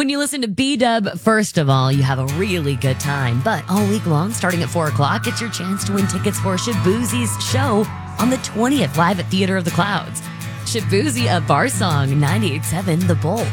When you listen to B-Dub, first of all, you have a really good time. But all week long, starting at 4 o'clock, it's your chance to win tickets for Shaboozie's show on the 20th, live at Theater of the Clouds. Shaboozie, a bar song, 98.7 The Bolt.